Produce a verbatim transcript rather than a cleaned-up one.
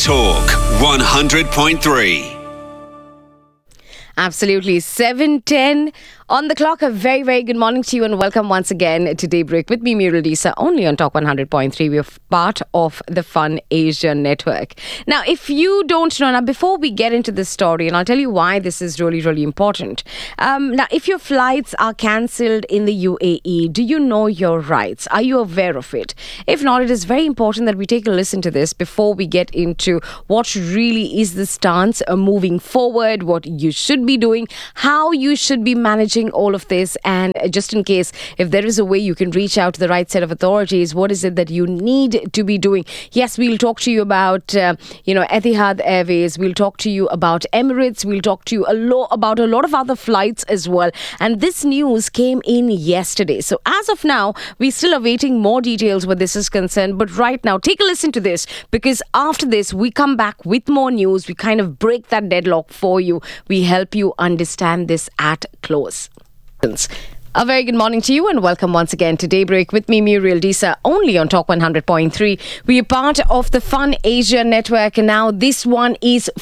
News Talk one hundred point three. Absolutely. seven ten on the clock. A very, very good morning to you and welcome once again to Daybreak with me, Muriel Disa, only on Talk one hundred point three. We're part of the Fun Asia network. Now, if you don't know, now before we get into this story, and I'll tell you why this is really, really important. Um, now, if your flights are cancelled in the U A E, do you know your rights? Are you aware of it? If not, it is very important that we take a listen to this before we get into what really is the stance uh, moving forward, what you should be doing, how you should be managing all of this, and just in case if there is a way you can reach out to the right set of authorities, what is it that you need to be doing? Yes, we'll talk to you about uh, you know Etihad Airways, we'll talk to you about Emirates, we'll talk to you a lot about a lot of other flights as well, and this news came in yesterday. So as of now, we're still awaiting more details where this is concerned, but right now take a listen to this, because after this we come back with more news. We kind of break that deadlock for you. We help you understand this at close. A very good morning to you and welcome once again to Daybreak with me, Muriel Disa, only on Talk one hundred point three. We are part of the Fun Asia network, and now this one is